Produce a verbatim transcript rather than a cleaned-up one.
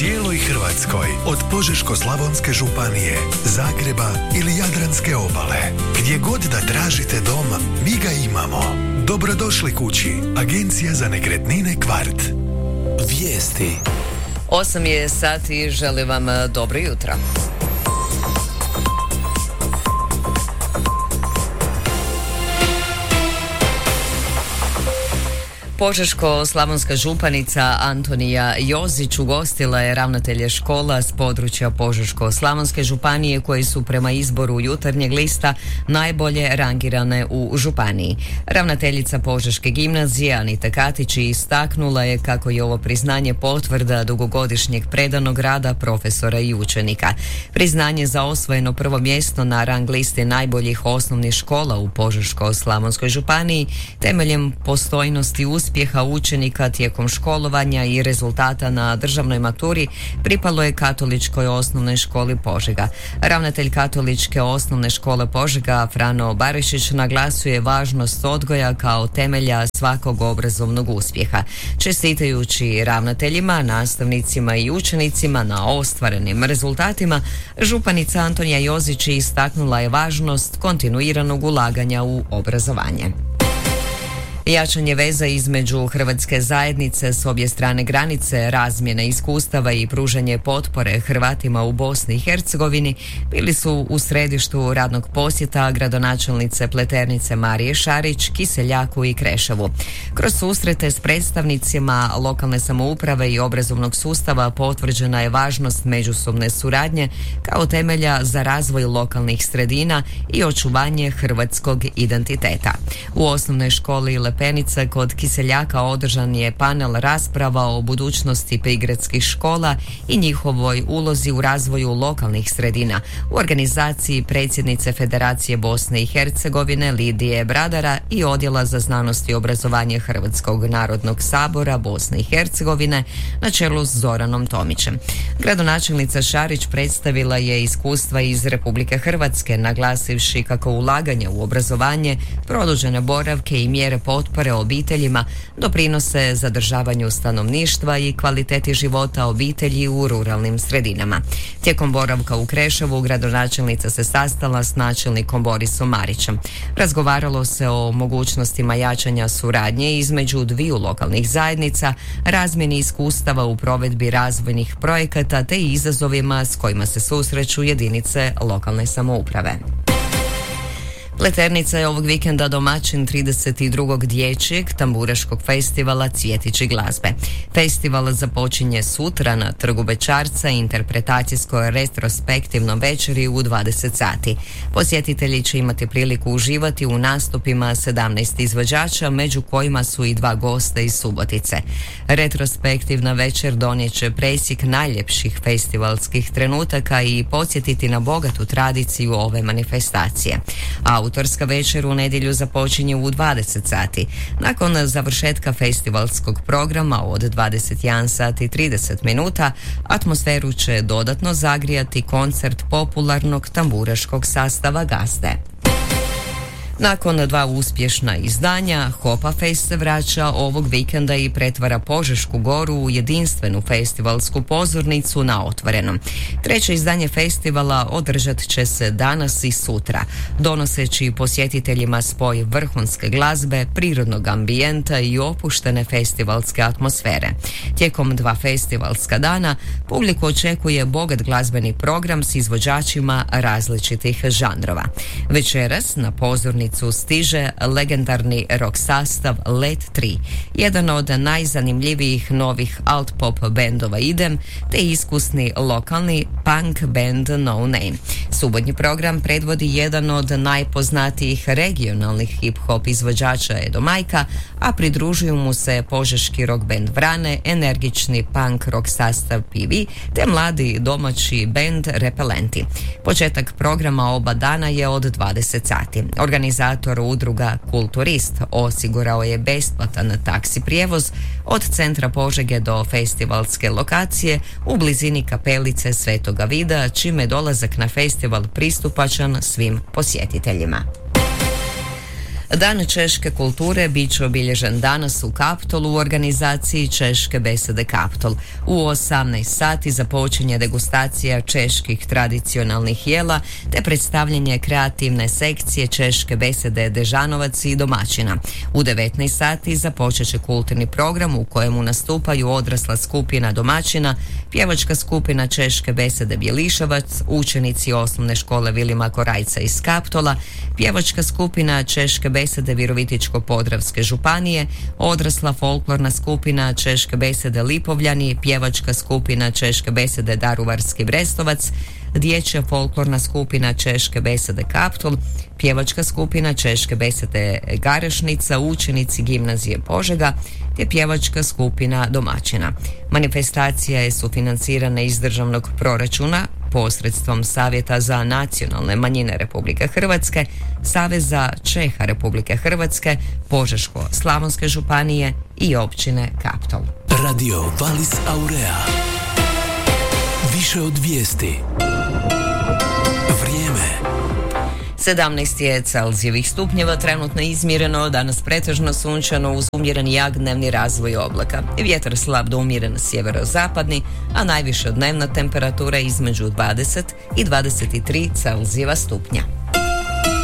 cijeloj Hrvatskoj, od Požeško-slavonske županije, Zagreba ili Jadranske obale. Gdje god da tražite dom, mi ga imamo. Dobrodošli kući. Agencija za nekretnine Kvart. Vijesti. Osam je sati i želim vam dobro jutro. Požeško-slavonska županica Antonija Jozić ugostila je ravnatelje škola s područja Požeško-slavonske županije koji su prema izboru Jutarnjeg lista najbolje rangirane u županiji. Ravnateljica Požeške gimnazije Anita Katić istaknula je kako je ovo priznanje potvrda dugogodišnjeg predanog rada profesora i učenika. Priznanje za osvojeno prvo mjesto na rang listi najboljih osnovnih škola u Požeško-slavonskoj županiji temeljem postojnosti uspjeha uspjeha učenika tijekom školovanja i rezultata na državnoj maturi pripalo je Katoličkoj osnovnoj školi Požega. Ravnatelj Katoličke osnovne škole Požega Frano Barišić naglasuje važnost odgoja kao temelja svakog obrazovnog uspjeha. Čestitajući ravnateljima, nastavnicima i učenicima na ostvarenim rezultatima, županica Antonija Jozić istaknula je važnost kontinuiranog ulaganja u obrazovanje. Jačanje veza između hrvatske zajednice s obje strane granice, razmjena iskustava i pružanje potpore Hrvatima u Bosni i Hercegovini bili su u središtu radnog posjeta gradonačelnice Pleternice Marije Šarić, Kiseljaku i Kreševu. Kroz susrete s predstavnicima lokalne samouprave i obrazovnog sustava potvrđena je važnost međusobne suradnje kao temelja za razvoj lokalnih sredina i očuvanje hrvatskog identiteta. U osnovnoj školi Lepenica kod Kiseljaka održan je panel rasprava o budućnosti prigradskih škola i njihovoj ulozi u razvoju lokalnih sredina u organizaciji predsjednice Federacije Bosne i Hercegovine Lidije Bradara i Odjela za znanost i obrazovanje Hrvatskog narodnog sabora Bosne i Hercegovine na čelu s Zoranom Tomićem. Gradonačelnica Šarić predstavila je iskustva iz Republike Hrvatske, naglasivši kako ulaganje u obrazovanje, produžene boravke i mjere potpore obiteljima doprinose zadržavanju stanovništva i kvaliteti života obitelji u ruralnim sredinama. Tijekom boravka u Kreševu gradonačelnica se sastala s načelnikom Borisom Marićem. Razgovaralo se o mogućnostima jačanja suradnje između dviju lokalnih zajednica, razmjeni iskustava u provedbi razvojnih projekata te izazovima s kojima se susreću jedinice lokalne samouprave. Pleternica je ovog vikenda domaćin trideset drugog dječjeg tamburaškog festivala Cvjetići glazbe. Festival započinje sutra na Trgu Bećarca interpretacijsko-retrospektivnom večeri u dvadeset sati. Posjetitelji će imati priliku uživati u nastupima sedamnaest izvođača, među kojima su i dva gosta iz Subotice. Retrospektivna večer donijet će presjek najljepših festivalskih trenutaka i podsjetiti na bogatu tradiciju ove manifestacije. A Autorska večer u nedjelju započinje u dvadeset sati. Nakon završetka festivalskog programa od dvadeset jedan sat i trideset minuta, atmosferu će dodatno zagrijati koncert popularnog tamburaškog sastava Gazde. Nakon dva uspješna izdanja, Hopa Fest se vraća ovog vikenda i pretvara Požešku goru u jedinstvenu festivalsku pozornicu na otvorenom. Treće izdanje festivala održat će se danas i sutra, donoseći posjetiteljima spoj vrhunske glazbe, prirodnog ambijenta i opuštene festivalske atmosfere. Tijekom dva festivalska dana publiku očekuje bogat glazbeni program s izvođačima različitih žanrova. Večeras na pozornicu stiže legendarni rock sastav Led tri, jedan od najzanimljivijih novih alt-pop bendova idem, te iskusni lokalni punk band No Name. Subotnji program predvodi jedan od najpoznatijih regionalnih hip-hop izvođača Edo Majka, a pridružuju mu se požeški rock band Vrane, energični punk rock sastav P V, te mladi domaći band Repelenti. Početak programa oba dana je od dvadeset sati. Organizator udruga Kulturist osigurao je besplatan taksi prijevoz od centra Požege do festivalske lokacije u blizini kapelice Svetoga Vida, čime je dolazak na festival pristupačan svim posjetiteljima. Dan češke kulture bit će obilježen danas u Kaptolu u organizaciji Češke besede Kaptol. U osamnaest sati započinje degustacija čeških tradicionalnih jela te predstavljanje kreativne sekcije Češke besede Dežanovac i domaćina. U devetnaest sati započet će kulturni program u kojemu nastupaju odrasla skupina domaćina, pjevačka skupina Češke besede Bjeliševac, učenici osnovne škole Vilima Korajca iz Kaptola, pjevačka skupina Češke besede Virovitičko-podravske županije, odrasla folklorna skupina Češke besede Lipovljani, pjevačka skupina Češke besede Daruvarski Brestovac, dječja folklorna skupina Češke besede Kaptol, pjevačka skupina Češke besede Garešnica, učenici gimnazije Požega te pjevačka skupina domaćina. Manifestacija je sufinancirana iz državnog proračuna posredstvom Savjeta za nacionalne manjine Republike Hrvatske, Saveza Čeha Republike Hrvatske, Požeško-slavonske županije i općine Kaptol. Radio Valis Aurea. Više od vijesti. Vrijeme. sedamnaest je Celzijevih stupnjeva, trenutno izmjereno, danas pretežno sunčano uz umjeren jak dnevni razvoj oblaka. Vjetar slab do umjeren sjeverozapadni, a najviša dnevna temperatura između dvadeset i dvadeset tri Celzijeva stupnja.